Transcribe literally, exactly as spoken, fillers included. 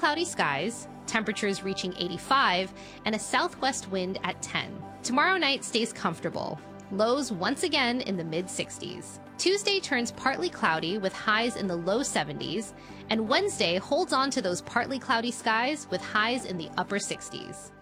cloudy skies, temperatures reaching eighty-five, and a southwest wind at ten. Tomorrow night stays comfortable. Lows once again in the mid sixties. Tuesday turns partly cloudy with highs in the low seventies, and Wednesday holds on to those partly cloudy skies with highs in the upper sixties.